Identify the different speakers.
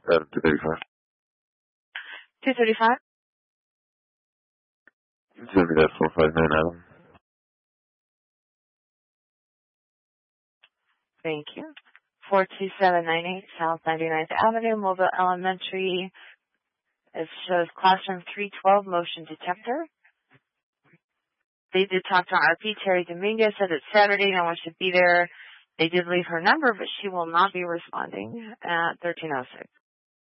Speaker 1: 235.
Speaker 2: 235?
Speaker 1: It's going to be that 459 Adam.
Speaker 2: Thank you. 42798 South 99th Avenue, Mobile Elementary. It shows classroom 312 motion detector. They did talk to RP. Terry Dominguez said it's Saturday, no one should be there. They did leave her number, but she will not be responding at 1306.